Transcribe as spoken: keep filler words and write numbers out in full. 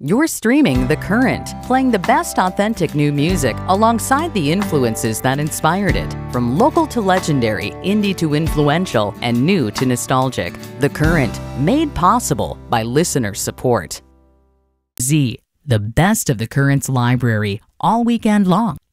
You're streaming The Current, playing the best authentic new music alongside the influences that inspired it. From local to legendary, indie to influential, and new to nostalgic. The Current, made possible by listener support. Z, the best of The Current's library, all weekend long.